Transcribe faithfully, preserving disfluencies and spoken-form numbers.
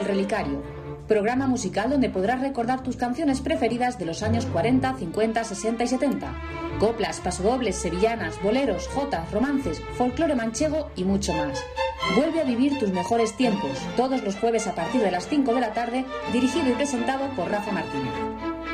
Relicario, programa musical donde podrás recordar tus canciones preferidas de los años cuarenta, cincuenta, sesenta y setenta. Coplas, pasodobles, sevillanas, boleros, jotas, romances, folclore manchego y mucho más. Vuelve a vivir tus mejores tiempos, todos los jueves a partir de las cinco de la tarde, dirigido y presentado por Rafa Martínez.